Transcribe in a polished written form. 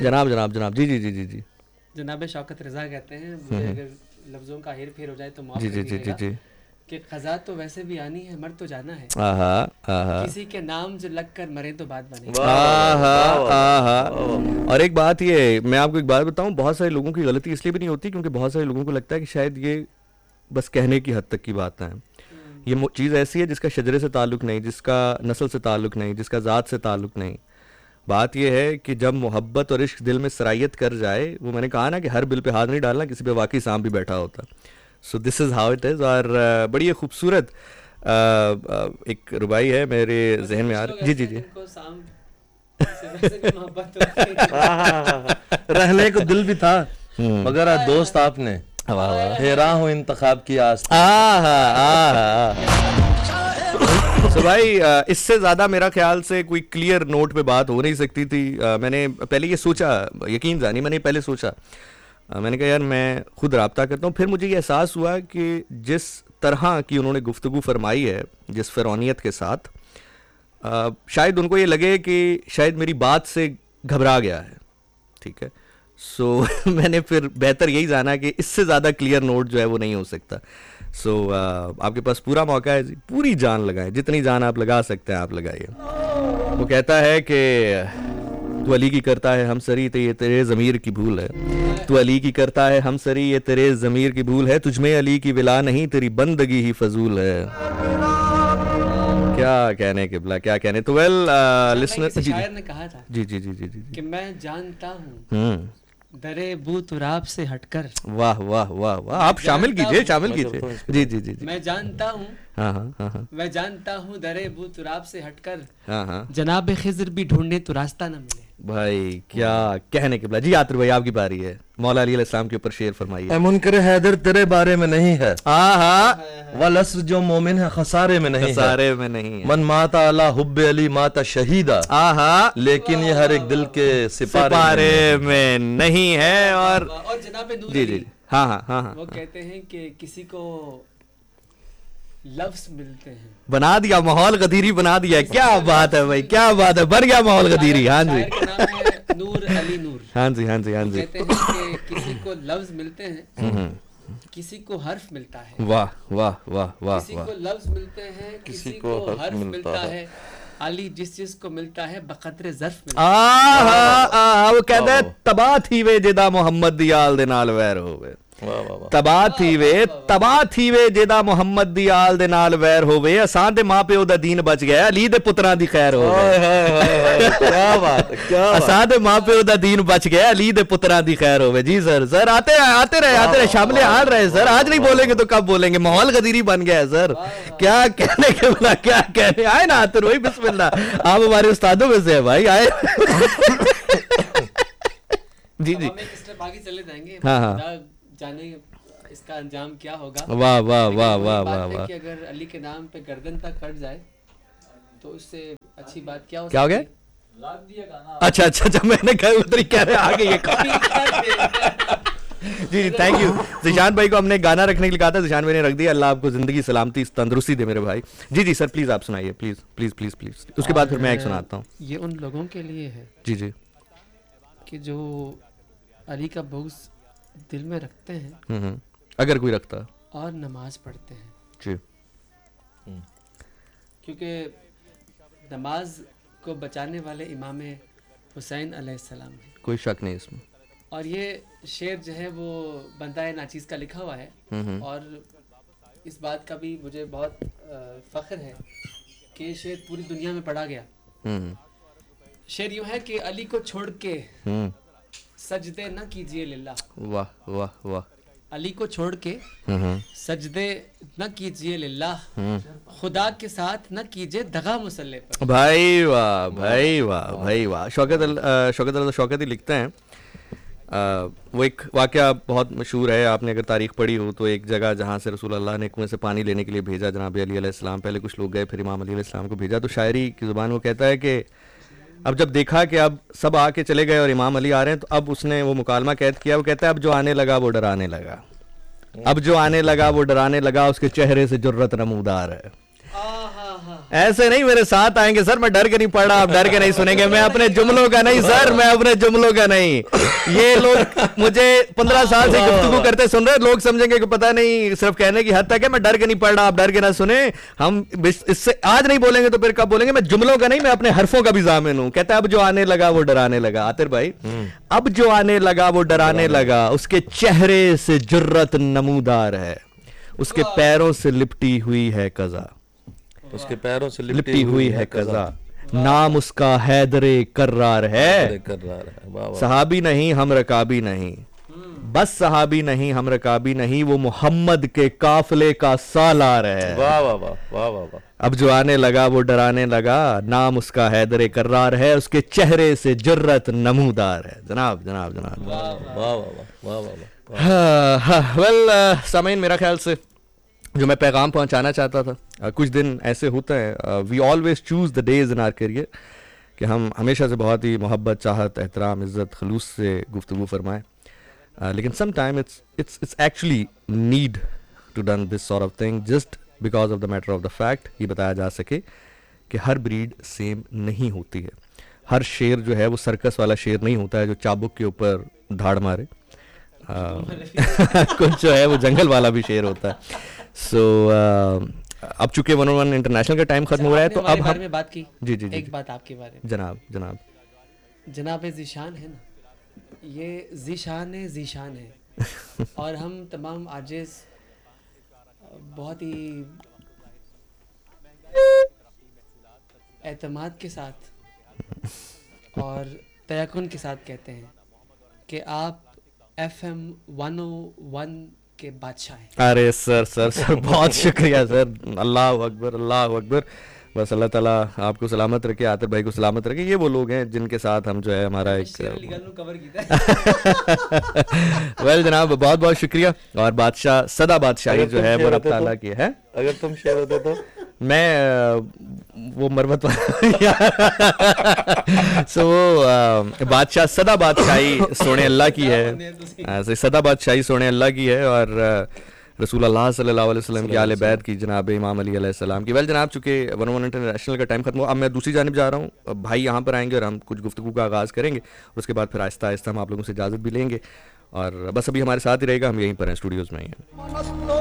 जनाब जनाब जनाब जी जी जी जी जी जनाब शौकत रजा कहते हैं, मुझे अगर लफ्जों का हेर फेर हो जाए तो माफ जी जी जी जी जी कि खजा तो वैसे भी आनी है, मर तो जाना है, आहा आहा किसी के नाम जो लग कर मरे तो बात बने। आहा आहा। और एक बात ये, मैं आपको एक बात बताऊं, बहुत सारे लोगों की गलती इसलिए भी नहीं होती क्योंकि बहुत सारे लोगों को लगता है कि शायद ये बस कहने की हद तक की बात है। ये चीज़ ऐसी है जिसका शजरे से ताल्लुक़ नहीं, जिसका नस्ल से ताल्लुक़ नहीं, जिसका ज़ात से ताल्लुक़ नहीं। बात यह है कि जब मोहब्बत और इश्क दिल में सरायत कर जाए, वो मैंने कहा ना कि हर बिल पे हाथ नहीं डालना, किसी पे वाकई सांप भी बैठा होता। So this is how it is. और बड़ी खूबसूरत एक रुबाई है मेरे जहन में आ रही। जी जी जी रहने को दिल भी था मगर दोस्त आपने हेरा हो इंतखाब की आस। तो भाई इससे ज़्यादा मेरा ख्याल से कोई क्लियर नोट पे बात हो नहीं सकती थी। मैंने पहले ये सोचा, यकीन जानी मैंने पहले सोचा, मैंने कहा यार मैं खुद राब्ता करता हूँ। फिर मुझे ये एहसास हुआ कि जिस तरह की उन्होंने गुफ्तगू फरमाई है, जिस फ़िरौनियत के साथ, शायद उनको ये लगे कि शायद मेरी बात से घबरा गया है। ठीक है, सो मैंने फिर बेहतर यही जाना कि इससे ज़्यादा क्लियर नोट जो है वो नहीं हो सकता। सो आपके पास पूरा मौका है, पूरी जान लगाएं, जितनी जान आप लगा सकते हैं आप लगाइए। वो कहता है कि तू अली की करता है हम सरी, तो ये तेरे ज़मीर की भूल है। तू अली की करता है हम सरी, ये तेरे ज़मीर की भूल है। तुझमें अली की विला नहीं, तेरी बंदगी ही फजूल है। क्या कहने किबला, क्या कहने। तो वेल लिसनर, शायर ने कहा था जी जी जी जी जी कि मैं जानता हूँ दरे बू तुराब से हटकर। वाह वाह वाह वाह, आप शामिल कीजिए, शामिल कीजिए। जी जी जी। मैं जानता हूँ, हाँ हाँ हाँ, मैं जानता हूँ दरे बू तुराब से हटकर हाँ हाँ, जनाब खिज़र भी ढूंढे तो रास्ता न मिले। भाई क्या कहने के बाद। जी आतिर भाई आपकी बारी है, मौला अली अलैहिस्सलाम के ऊपर शेर फरमाइए। मुनकर हैदर तेरे बारे में नहीं है, हाँ हाँ, वलस्र जो मोमिन है खसारे में नहीं है, खसारे में नहीं है। मन माता अला हुब्बे अली माता शहीदा, हाँ, लेकिन ये हर एक दिल के सिपारे में नहीं है। और जनाब नूर जी जी, हाँ हाँ हाँ हाँ, वो कहते हैं कि किसी को लफ्ज मिलते हैं। बना दिया माहौल गदीरी, बना दिया। क्या बात है भाई, क्या बात है, बन गया माहौल गदीरी। हाँ जी, नूर अली नूर। हाँ जी हाँ जी हाँ जी। कहते हैं कि किसी को लफ्ज मिलते हैं, किसी को हर्फ मिलता है। वाह वाह वाह वाह, किसी को लफ्ज मिलते हैं, किसी को हर्फ मिलता है। अली जिस चीज को मिलता है बकदरे ज़र्फ मिलता है। वो कहता है तबाह थी वे जेदा मोहम्मद दी आल दे नाल वैर होवे। तबाह थी वे जेदा मोहम्मद दी आल दे नाल वैर होवे। असां दे मां प्यो दा दीन बच गया, अली दे पुत्रां दी खैर होवे। क्या बात है, क्या असां दे मां प्यो दा दीन बच गया, अली दे पुत्रां दी खैर होवे। जी सर, सर आते रहे शामिल हाल रहे सर। आज नहीं बोलेंगे तो कब बोलेंगे, माहौल गदीरी बन गया है सर। क्या कहने के बोला, क्या कहने। आए ना आते भाई, बिस्मिल्लाह, आप हमारे उस्तादों में से है भाई, आए। जी जी, आगे चले जाएंगे। हाँ हाँ, जाने इसका अंजाम क्या होगा। वाह वाह वाह वाह वाह वाह। कि अगर अली के नाम पे गर्दन तक कट जाए तो उससे अच्छी बात क्या हो क्या हो गया। अच्छा अच्छा अच्छा, मैंने कहा उधर कह रहे आगे ये जी जी, थैंक यू। जिशान भाई को हमने गाना रखने के लिए कहा था, जिशान भाई ने रख दिया। अल्लाह आपको जिंदगी सलामती तंदुरुस्ती दे मेरे भाई। जी जी सर, प्लीज आप सुनाइए, प्लीज प्लीज प्लीज प्लीज। उसके बाद फिर मैं एक सुनाता हूँ। ये उन लोगों के लिए है जी जी, कि जो अली का बुग़्ज़ दिल में रखते हैं, अगर कोई रखता, और नमाज पढ़ते हैं जी, क्योंकि नमाज को बचाने वाले इमाम हुसैन अलैहिस्सलाम है, कोई शक नहीं इसमें। और ये शेर जो है वो बंदा नाचीज़ का लिखा हुआ है, और इस बात का भी मुझे बहुत फ़ख्र है कि ये शेर पूरी दुनिया में पढ़ा गया। शेर यूँ है कि अली को छोड़ के सजदे न कीजिए लिल्लाह। वाह वाह वाह। अली को छोड़ के सजदे न कीजिए लिल्लाह, खुदा के साथ न कीजिए दगा मुसल्ले पर। भाई वाह भाई वाह भाई वाह। शौकत ही लिखते हैं, वो एक वाक़या बहुत मशहूर है, आपने अगर तारीख़ पढ़ी हो तो, एक जगह जहाँ से रसूल अल्लाह ने कुएं से पानी लेने के लिए भेजा जनाब अली अलैहिस्सलाम। पहले कुछ लोग गए, फिर इमाम अली अलैहिस्सलाम को भेजा। तो शायरी की ज़ुबान वो कहता है कि अब जब देखा कि अब सब आके चले गए और इमाम अली आ रहे हैं, तो अब उसने वो मुकालमा कैद किया। वो कहता है अब जो आने लगा वो डराने लगा, अब जो आने लगा वो डराने लगा, उसके चेहरे से जुर्रत नमूदार है। ऐसे नहीं मेरे साथ आएंगे सर, मैं डर के नहीं पढ़ रहा, आप डर के नहीं सुनेंगे, मैं अपने जुमलों का नहीं सर, मैं अपने जुमलों का नहीं। ये लोग मुझे 15 साल से गुफ्तगू करते सुन रहे, लोग समझेंगे कि पता नहीं सिर्फ कहने की हद तक है, मैं डर के नहीं पढ़ रहा, आप डर के ना सुने। हम इससे आज नहीं बोलेंगे तो फिर कब बोलेंगे? मैं जुमलों का नहीं, मैं अपने हरफों का भी जामिन हूं। कहता है अब जो आने लगा वो डराने लगा। आतिर भाई, अब जो आने लगा वो डराने लगा, उसके चेहरे से जुर्रत नमूदार है, उसके पैरों से लिपटी हुई है कज़ा, उसके पैरों से लिपटी हुई है कज़ा, नाम उसका हैदरे कर्रार है। सहाबी नहीं हम रकाबी नहीं, बस सहाबी नहीं हम रकाबी नहीं, वो मोहम्मद के काफिले का सालार है। वाह वाह वाह वाह वाह वाह। अब जो आने लगा वो डराने लगा, नाम उसका हैदरे कर्रार है, उसके चेहरे से जुर्रत नमूदार है। जनाब जनाब जनाब, वाह वाह वाह वाह वाह। वेल सामीन, मेरा ख्याल से जो मैं पैगाम पहुंचाना चाहता था, कुछ दिन ऐसे होते हैं, we always choose the days in our career कि हम हमेशा से बहुत ही मोहब्बत, चाहत, एहतराम, इज़्ज़त, खलूस से गुफ्तगू फरमाएं, लेकिन some time it's actually need to done this sort of thing just because of the matter of the fact, ये बताया जा सके कि हर ब्रीड सेम नहीं होती है। हर शेर जो है वो सर्कस वाला शेर नहीं होता है जो चाबुक के ऊपर धाड़ मारे। कुछ जो है वो जंगल वाला भी शेर होता है। सो अब चूंकि 101 इंटरनेशनल का टाइम खत्म हो रहा है, तो अब बारे में बात की। जी जी एक बात आपके बारे में, जनाब जनाब, जनाब ज़ीशान है ना, ये ज़ीशान है और हम तमाम आजिज़ बहुत ही एतमाद के साथ और तयक्कुन के साथ कहते हैं कि आप FM 101 के बादशाह हैं। अरे सर सर सर बहुत शुक्रिया सर, अल्लाह अकबर अल्लाह अकबर। बस अल्लाह ताला आपको सलामत रखे, आतिर भाई को सलामत रखे। ये वो लोग हैं जिनके साथ हम जो है हमारा एक वेल जनाब, बहुत बहुत शुक्रिया। और बादशाह सदा बादशाही जो है वो रब ताला की है। अगर तुम शेर होते तो मैं वो मरवत सो वो बादशाह सदा बादशाही सोने अल्लाह की है, सदा बादशाही सोने अल्लाह की है और रसूल अल्लाह सल्लल्लाहु अलैहि वसल्लम की आले बैत की, जनाब इमाम अली अलैहिस्सलाम की। वेल जनाब, चूंकि 101 इंटरनेशनल का टाइम खत्म हुआ, अब मैं दूसरी जानिब जा रहा हूँ। भाई यहाँ पर आएंगे और हम कुछ गुफ्तगू का आगाज़ करेंगे और उसके बाद फिर आहिस्ता आहिस्ता हम आप लोगों से इजाज़त भी लेंगे। और बस अभी हमारे साथ ही रहेगा, हम यहीं पर हैं, स्टूडियोज़ में ही हैं।